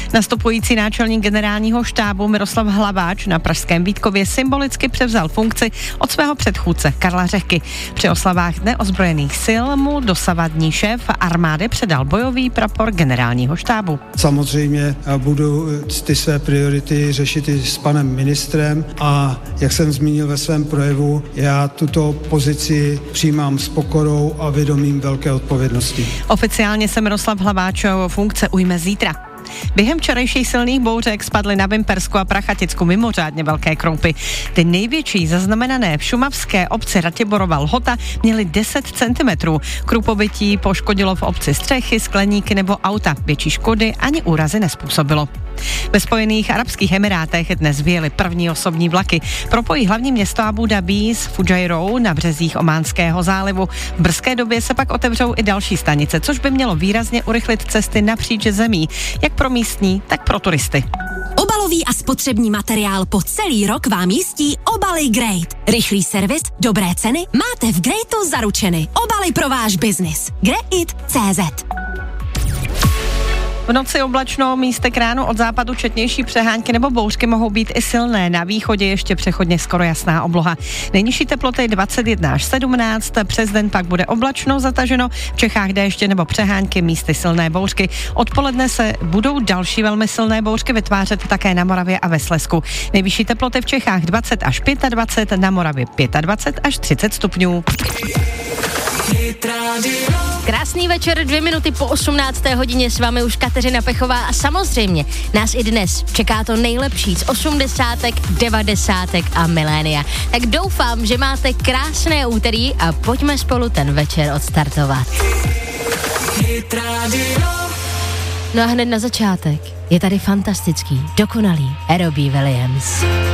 Nastupující náčelník generálního štábu Miroslav Hlaváč na pražském Vítkově symbolicky převzal funkci od svého předchůdce Karla Řehky. Při oslavách Dne ozbrojených sil mu dosavadní šéf armády předal bojový prapor generálního štábu. Samozřejmě budu ty své priority řešit i s panem ministrem a jak jsem zmínil ve svém projevu, já tuto pozici přijímám s pokorou a vědomím velké odpovědnosti. Oficiálně se Miroslav Hlaváč funkce ujme zítra. Během včerejších silných bouřek spadly na Vimpersku a Prachaticku mimořádně velké kroupy. Ty největší zaznamenané v šumavské obci Ratiborova Lhota měly 10 cm. Krupobytí poškodilo v obci střechy, skleníky nebo auta. Větší škody ani úrazy nezpůsobilo. Ve Spojených arabských emirátech dnes vyjeli první osobní vlaky. Propojí hlavní město Abu Dhabi s Fujairou na březích Ománského zálivu. V brzké době se pak otevřou i další stanice, což by mělo výrazně urychlit cesty napříč zemí, jak pro místní, tak pro turisty. Obalový a spotřební materiál po celý rok vám jistí obaly Great. Rychlý servis, dobré ceny, máte v Greatu zaručeny. Obaly pro váš biznis. Greit.cz. V noci oblačno, místek ráno od západu četnější přehánky nebo bouřky mohou být i silné. Na východě ještě přechodně skoro jasná obloha. Nejnižší teploty 21 až 17, přes den pak bude oblačno, zataženo, v Čechách déště nebo přehánky, místy silné bouřky. Odpoledne se budou další velmi silné bouřky vytvářet také na Moravě a ve Slezsku. Nejvyšší teploty v Čechách 20 až 25, na Moravě 25 až 30 stupňů. Krásný večer, 2 minuty po 18. hodině, s vámi už Kateřina Pechová a samozřejmě nás i dnes čeká to nejlepší z 80., 90. a milénia. Tak doufám, že máte krásné úterý a pojďme spolu ten večer odstartovat. No a hned na začátek je tady fantastický, dokonalý Robbie Williams.